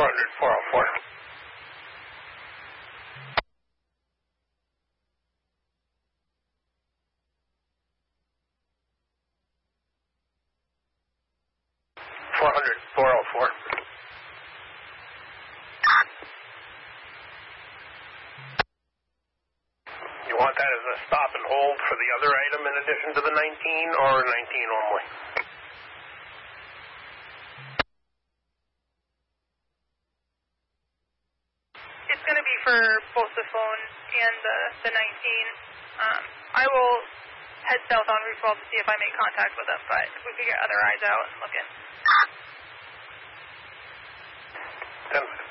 404. You want that as a stop and hold for the other item in addition to the 19, or 19 only? It's going to be for both the phone and the 19. I will head south on Route 12 to see if I make contact with them, but if we could get other eyes out and look in. 10